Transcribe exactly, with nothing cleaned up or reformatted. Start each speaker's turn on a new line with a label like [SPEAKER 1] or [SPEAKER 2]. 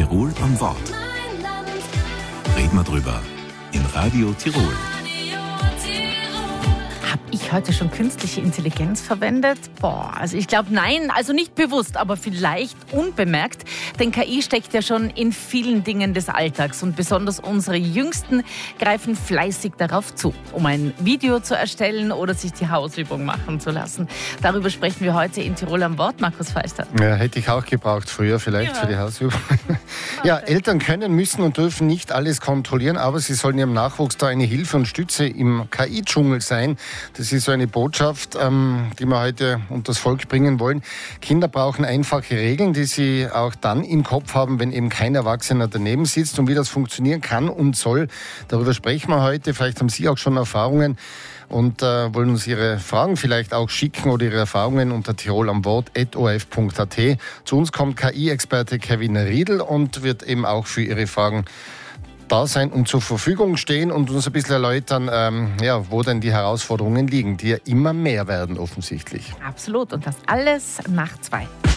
[SPEAKER 1] Tirol am Wort. Reden wir drüber in Radio Tirol.
[SPEAKER 2] Habe ich heute schon künstliche Intelligenz verwendet? Boah, also ich glaube nein, also nicht bewusst, aber vielleicht unbemerkt. Denn K I steckt ja schon in vielen Dingen des Alltags und besonders unsere Jüngsten greifen fleißig darauf zu, um ein Video zu erstellen oder sich die Hausübung machen zu lassen. Darüber sprechen wir heute in Tirol am Wort, Markus Feister.
[SPEAKER 3] Ja, hätte ich auch gebraucht früher vielleicht ja. für die Hausübung. Ja, Eltern können, müssen und dürfen nicht alles kontrollieren, aber sie sollen ihrem Nachwuchs da eine Hilfe und Stütze im K I-Dschungel sein. Das ist so eine Botschaft, ähm, die wir heute unter das Volk bringen wollen. Kinder brauchen einfache Regeln, die sie auch dann im Kopf haben, wenn eben kein Erwachsener daneben sitzt. Und wie das funktionieren kann und soll, darüber sprechen wir heute. Vielleicht haben Sie auch schon Erfahrungen und äh, wollen uns Ihre Fragen vielleicht auch schicken oder Ihre Erfahrungen unter tirol am Wort at o r f punkt a t. Zu uns kommt K I-Experte Kevin Riedl und wird eben auch für Ihre Fragen da sein und zur Verfügung stehen und uns ein bisschen erläutern, ähm, ja, wo denn die Herausforderungen liegen, die ja immer mehr werden offensichtlich.
[SPEAKER 2] Absolut, und das alles nach zwei.